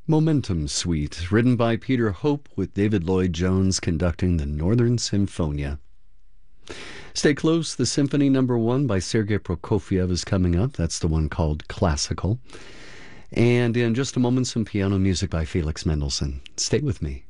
Momentum Suite, written by Peter Hope with David Lloyd Jones conducting the Northern Symphonia. Stay close, the Symphony Number 1 by Sergei Prokofiev is coming up. That's the one called Classical. And in just a moment, some piano music by Felix Mendelssohn. Stay with me.